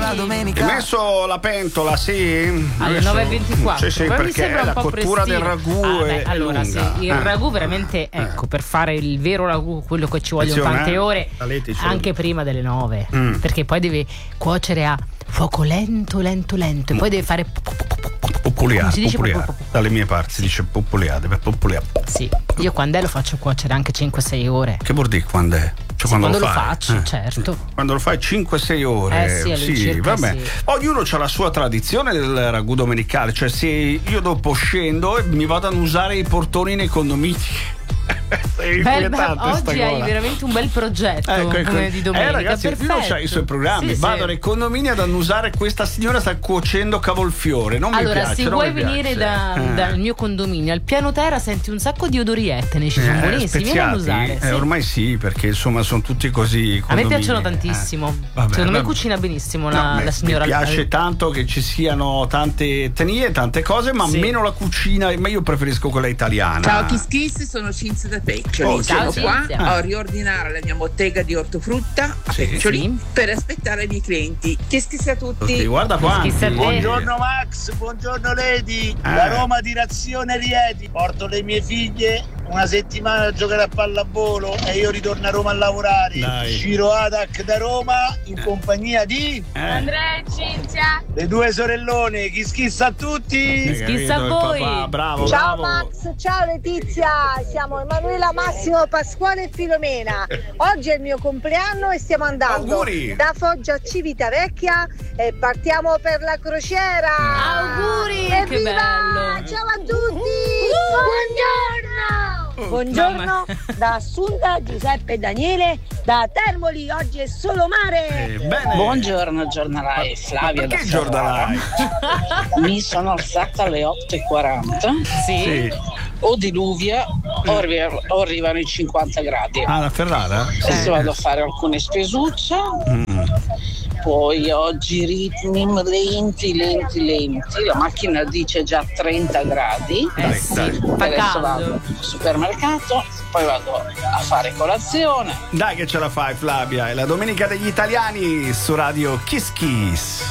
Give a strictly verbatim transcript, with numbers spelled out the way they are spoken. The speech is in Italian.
la domenica. Hai messo la pentola, sì? Alle nove e ventiquattro. Sì, sì, Poi mi perché sembra un la po' cottura prestino. del ragù Ah, è beh, allora, lunga. sì, il Eh. ragù veramente, ecco, per fare il vero ragù, quello che ci vogliono Attenzione, tante eh. ore, La Leti ce lo anche dice. prima delle nove, Mm. perché poi deve cuocere a fuoco lento, lento, lento, e poi deve fare Populià, come si dice? populià. Popol- Dalle mie parti si dice populià, deve populià. Sì, io quando è lo faccio cuocere anche cinque sei ore. Che vuol dire quando è? Cioè, Sì, quando lo fai? faccio, Eh. certo. Quando lo fai cinque sei ore. Eh sì, all'incirca, vabbè. sì. Ognuno ha la sua tradizione del ragù domenicale, cioè se io dopo scendo e mi vado a usare i portoni nei condomini. Sei Bel- inquietante sta oggi hai cosa. veramente un bel progetto, Ecco, ecco. come di domenica. Eh ragazzi, perfetto. ognuno ha i suoi programmi. Sì, Vado sì. nei condomini ad annusare questa signora sta cuocendo cavolfiore. Non Allora, mi piace. se non vuoi mi venire piace. da- Eh. dal mio condominio al piano terra, senti un sacco di odori etnici, sono Eh, buonissimi, vieni a speziati? usare. Eh, sì. ormai sì, perché insomma sono tutti così. A me condomini. piacciono tantissimo. Eh, vabbè, Secondo me vabbè. cucina benissimo No, la, me- la signora. Mi piace tanto che ci siano tante etnie, tante cose, ma Sì. meno la cucina. Ma io preferisco quella italiana. Ciao Kiss Kiss, sono Cinzia da Peccioli. Oh, Sono ciao, qua Cinzia. a riordinare la mia bottega di ortofrutta a Sì. Peccioli Sì. per aspettare i miei clienti. Kiss Kiss a tutti. Tutti, guarda qua. Chissà te. Buongiorno Max, buongiorno Lady, da Roma di Razione Rieti. Porto le mie figlie una settimana a giocare a pallavolo e io ritorno a Roma a lavorare. Dai. Ciro Adac da Roma in compagnia di Eh. Andrea e Cinzia. le due sorellone. Chi schissa a tutti? Hai Schissa a capito, il voi. papà, bravo, Ciao bravo. Max, ciao Letizia, siamo Emanuela, Massimo, Pasquale e Filomena. Oggi è il mio compleanno e stiamo andando Auguri. da Foggia a Civitavecchia e partiamo per la crociera. Auguri, Evviva! che bello. Ciao a tutti! Buongiorno! Buongiorno Mamma. da Assunta, Giuseppe e Daniele, da Termoli, oggi è solo mare. Eh, bene. Buongiorno giornalai, Flavia da Perché Ferrara. Giordalai? Mi sono alzata alle otto e quaranta, Sì. Sì. o diluvia o, arri- o arrivano i cinquanta gradi. Ah, la Ferrara? Adesso vado a fare alcune spesucce, poi oggi ritmi lenti, lenti, lenti. La macchina dice già trenta gradi. Eh Dai, sì, dai. fa Adesso vado caldo. al supermercato, poi vado a fare colazione. Dai che ce la fai Flavia, è la domenica degli italiani su Radio Kiss Kiss.